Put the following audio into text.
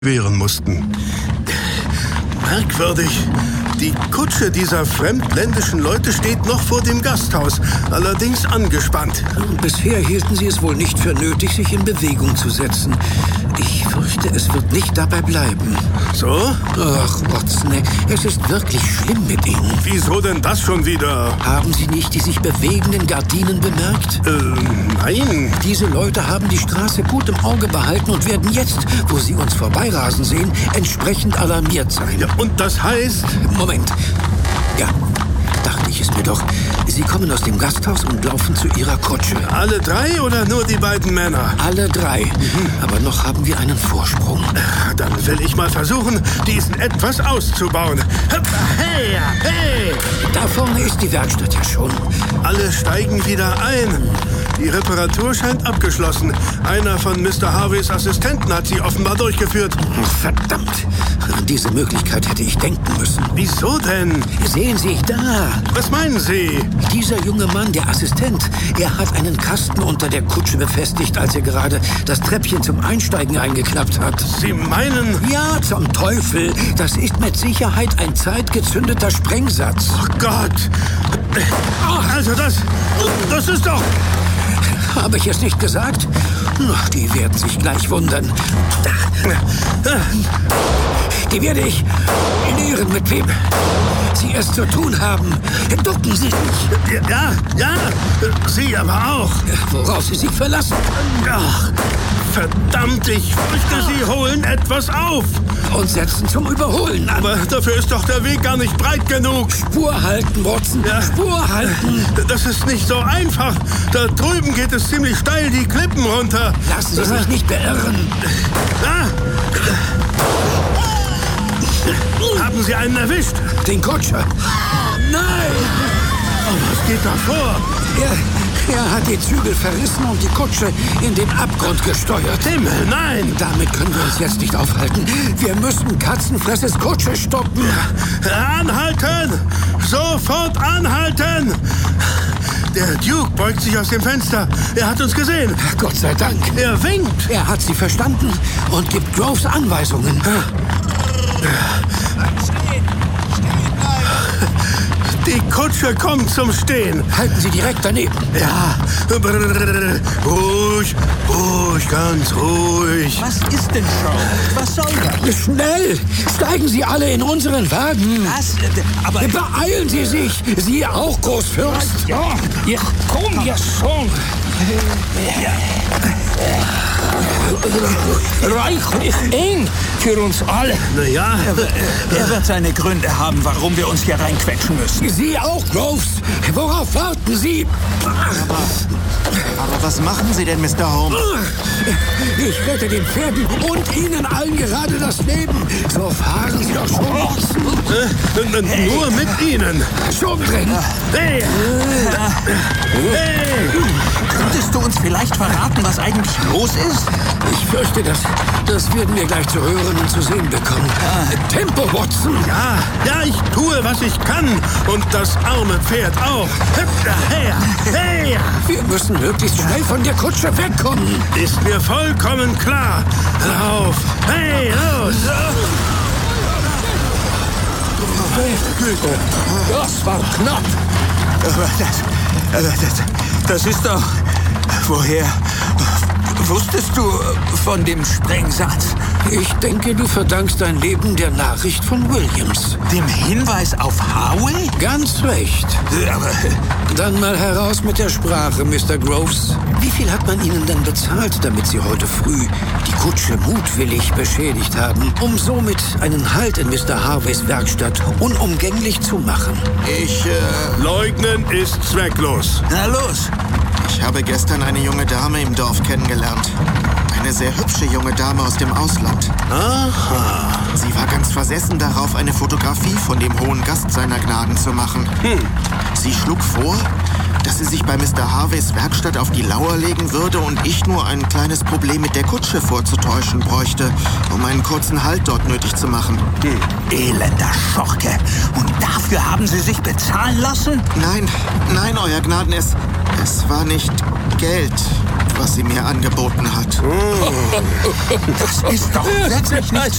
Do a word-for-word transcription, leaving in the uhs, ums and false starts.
wehren mussten. Merkwürdig. Die Kutsche dieser fremdländischen Leute steht noch vor dem Gasthaus, allerdings angespannt. Bisher hielten sie es wohl nicht für nötig, sich in Bewegung zu setzen. Ich fürchte, es wird nicht dabei bleiben. So? Ach, Watson, es ist wirklich schlimm mit Ihnen. Wieso denn das schon wieder? Haben Sie nicht die sich bewegenden Gardinen bemerkt? Äh, nein. Diese Leute haben die Straße gut im Auge behalten und werden jetzt, wo sie uns vorbeirasen sehen, entsprechend alarmiert sein. Ja, und das heißt? Moment. Ja, dachte ich es mir doch. Sie kommen aus dem Gasthaus und laufen zu Ihrer Kutsche. Alle drei oder nur die beiden Männer? Alle drei. Mhm. Aber noch haben wir einen Vorsprung. Dann will ich mal versuchen, diesen etwas auszubauen. Hey, hey! Da vorne ist die Werkstatt ja schon. Alle steigen wieder ein. Die Reparatur scheint abgeschlossen. Einer von Mister Harveys Assistenten hat sie offenbar durchgeführt. Verdammt! An diese Möglichkeit hätte ich denken müssen. Wieso denn? Sehen Sie, da! Was meinen Sie? Dieser junge Mann, der Assistent, er hat einen Kasten unter der Kutsche befestigt, als er gerade das Treppchen zum Einsteigen eingeklappt hat. Sie meinen? Ja, zum Teufel. Das ist mit Sicherheit ein zeitgezündeter Sprengsatz. Oh Gott! Also das... Das ist doch... Habe ich es nicht gesagt? Die werden sich gleich wundern. Die werde ich lehren, mit wem Sie es zu tun haben. Ducken Sie sich. Ja, ja, Sie aber auch. Worauf Sie sich verlassen. Ach, verdammt, ich fürchte, Sie holen etwas auf. Und setzen zum Überholen an. Aber dafür ist doch der Weg gar nicht breit genug. Spur halten, Watson. Ja. Spur halten. Das ist nicht so einfach. Da drüben geht es ziemlich steil die Klippen runter. Lassen Sie sich nicht beirren. Ah. Haben Sie einen erwischt? Den Kutscher. Nein! Oh, was geht da vor? Er, er hat die Zügel verrissen und die Kutsche in den Abgrund gesteuert. Himmel, nein! Damit können wir uns jetzt nicht aufhalten. Wir müssen Katzenfresses Kutsche stoppen. Anhalten! Sofort anhalten! Der Duke beugt sich aus dem Fenster. Er hat uns gesehen. Gott sei Dank. Er winkt. Er hat sie verstanden und gibt Groves Anweisungen. Die Kutsche kommt zum Stehen. Halten Sie direkt daneben. Ja. Ruhig, ruhig, ganz ruhig. Was ist denn schon? Was soll das? Schnell! Steigen Sie alle in unseren Wagen. Was? Aber... Beeilen Sie sich! Sie auch, Großfürst. Ja, ich komm ja schon. Reichlich eng für uns alle. Na ja. Er wird, er wird seine Gründe haben, warum wir uns hier reinquetschen müssen. Sie auch, Groves. Worauf warten Sie? Aber, aber was machen Sie denn, Mister Holmes? Ich rette den Pferden und Ihnen allen gerade das Leben. So fahren Sie doch schon. Äh, hey. Nur mit Ihnen. Schon drin. Hey. Hey. Könntest du uns vielleicht verraten, was eigentlich los ist? Ich fürchte, das, das werden wir gleich zu hören und zu sehen bekommen. Ah. Tempo, Watson! Ja, ja, ich tue, was ich kann. Und das arme Pferd auch. Hey, hey. Wir müssen möglichst schnell von der Kutsche wegkommen. Ist mir vollkommen klar. Lauf! Hey, los! Das war knapp. Das, das, das ist doch... Woher wusstest du von dem Sprengsatz? Ich denke, du verdankst dein Leben der Nachricht von Williams. Dem Hinweis auf Harvey? Ganz recht. Aber... Dann mal heraus mit der Sprache, Mister Groves. Wie viel hat man Ihnen denn bezahlt, damit Sie heute früh die Kutsche mutwillig beschädigt haben, um somit einen Halt in Mister Harveys Werkstatt unumgänglich zu machen? Ich, äh... Leugnen ist zwecklos. Na los! Ich habe gestern eine junge Dame im Dorf kennengelernt. Eine sehr hübsche junge Dame aus dem Ausland. Aha. Sie war ganz versessen darauf, eine Fotografie von dem hohen Gast seiner Gnaden zu machen. Hm. Sie schlug vor, dass sie sich bei Mister Harveys Werkstatt auf die Lauer legen würde und ich nur ein kleines Problem mit der Kutsche vorzutäuschen bräuchte, um einen kurzen Halt dort nötig zu machen. Hm. Elender Schorke. Und dafür haben Sie sich bezahlen lassen? Nein, nein, Euer Gnaden, es, es war nicht Geld, was sie mir angeboten hat. Das ist doch wirklich nicht